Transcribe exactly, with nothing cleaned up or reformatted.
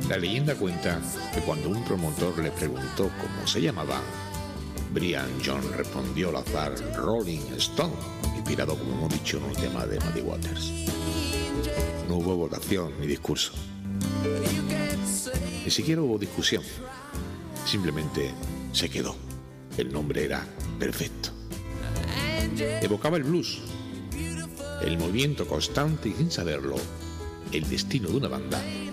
La leyenda cuenta que cuando un promotor le preguntó cómo se llamaba, Brian John respondió al azar Rolling Stone, inspirado, como hemos dicho, en un tema de Muddy Waters. No hubo votación ni discurso. Ni siquiera hubo discusión. Simplemente se quedó. El nombre era perfecto. Evocaba el blues, el movimiento constante y, sin saberlo, el destino de una banda